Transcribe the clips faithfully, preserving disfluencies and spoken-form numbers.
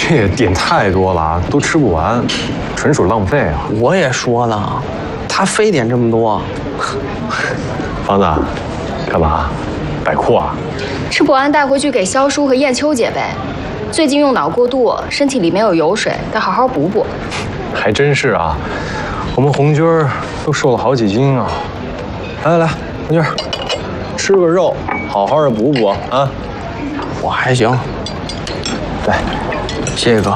这也点太多了啊，都吃不完，纯属浪费啊！ 我也说了，他非点这么多。 房子，干嘛？摆阔啊？ 吃不完带回去给肖叔和燕秋姐呗。最近用脑过度，身体里没有油水，得好好补补。 还真是啊，我们红军儿都瘦了好几斤啊！来来来，红军儿，吃个肉，好好的补补啊！ 我还行。 来， 谢谢哥。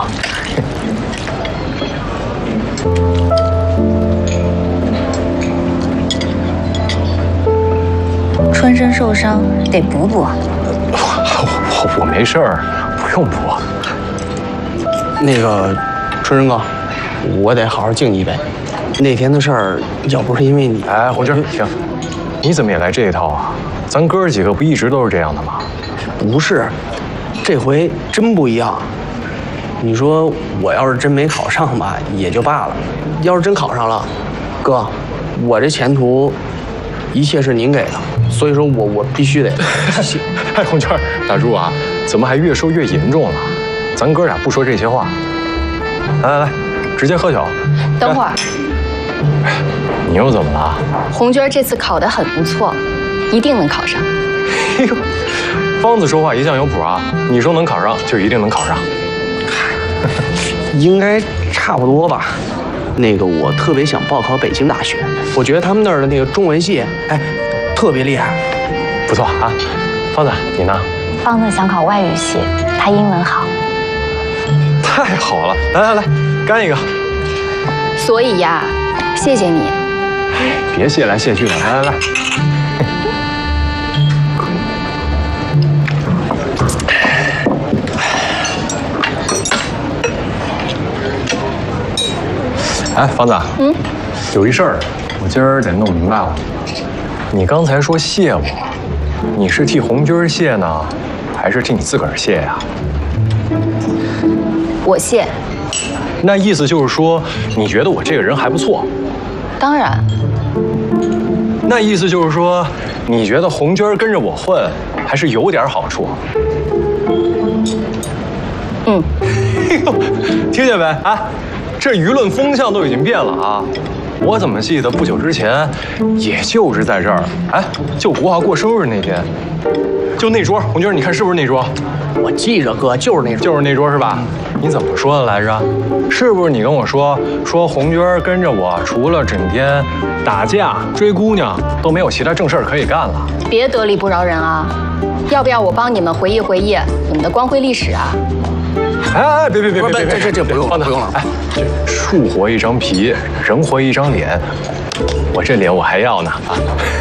春生受伤得补补。 我我没事儿，不用补。 那个，春生哥，我得好好敬你一杯。那天的事儿，要不是因为你， 哎，红军，行，你怎么也来这一套啊？咱哥几个不一直都是这样的吗？ 不是，这回真不一样。你说我要是真没考上吧，也就罢了；要是真考上了，哥，我这前途，一切是您给的，所以说我我必须得。 哎，红军，大柱啊，怎么还越说越严重了？咱哥俩不说这些话。来来来，直接喝酒。 等会儿， 你又怎么了？ 红军这次考得很不错，一定能考上。 哎呦，方子说话一向有谱啊！你说能考上，就一定能考上。 应该差不多吧。那个，我特别想报考北京大学，我觉得他们那儿的那个中文系，哎，特别厉害。 不错啊，方子，你呢？ 方子想考外语系，他英文好。 太好了，来来来，干一个。 所以呀，谢谢你。 别谢来谢去的，来来来。哎，方子，嗯，有一事儿，我今儿得弄明白了。你刚才说谢我，你是替红军谢呢，还是替你自个儿谢呀？ 我谢。 那意思就是说，你觉得我这个人还不错？ 当然。 那意思就是说，你觉得红军跟着我混，还是有点好处？ 嗯。 听见没？啊，这舆论风向都已经变了啊！我怎么记得不久之前，也就是在这儿，哎，就国华过生日那天，就那桌，红军，你看是不是那桌？ 我记着，哥，就是那桌， 就是那桌是吧？你怎么说的来着？是不是你跟我说说红军跟着我，除了整天打架追姑娘，都没有其他正事儿可以干了？ 别得理不饶人啊！要不要我帮你们回忆回忆你们的光辉历史啊？ 哎哎，别别别别别， 这这这不用了，不用了。 哎，这树活一张皮，人活一张脸，我这脸我还要呢啊！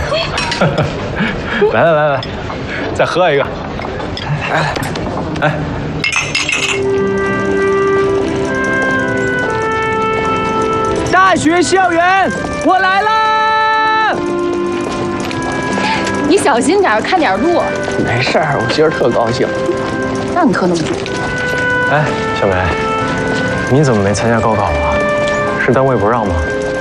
来来来来，再喝一个。哎哎。 大学校园，我来啦！ 你小心点，看点路。 没事儿，我今儿特高兴。 让你喝那么多。 哎，小梅，你怎么没参加高考啊？是单位不让吗？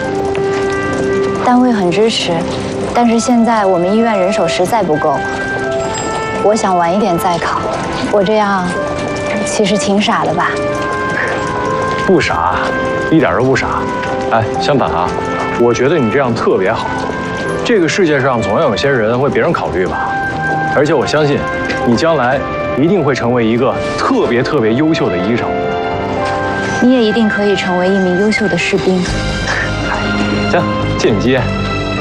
单位很支持，但是现在我们医院人手实在不够。我想晚一点再考。我这样其实挺傻的吧？ 不傻，一点都不傻。哎，相反啊，我觉得你这样特别好。这个世界上总要有些人为别人考虑吧。而且我相信，你将来一定会成为一个特别特别优秀的医生。 你也一定可以成为一名优秀的士兵。 行，借你接。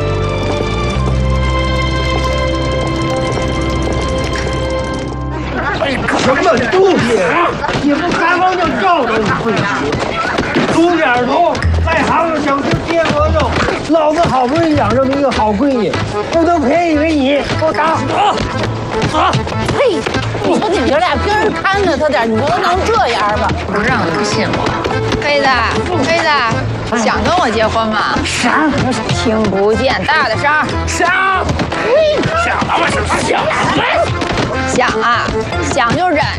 什么东西？你不开房就照着你自己，猪点头，外行子想吃爹鹅肉，老子好不容易养这么一个好闺女，我都偏以为你给我打死！ 走！嘿，你不你们俩平时看着他点，你不能这样吧？ 不让你信我，黑子，黑子，想跟我结婚吗？ 啥？ 听不见，大的声。 想，想他妈什么想？ 想啊，想就忍。